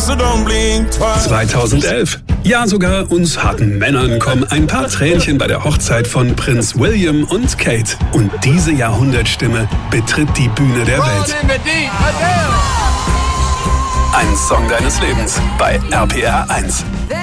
so don't blink twice. 2011. Ja, sogar uns harten Männern kommen ein paar Tränchen bei der Hochzeit von Prinz William und Kate. Und diese Jahrhundertstimme betritt die Bühne der Welt. Ein Song deines Lebens bei RPR 1.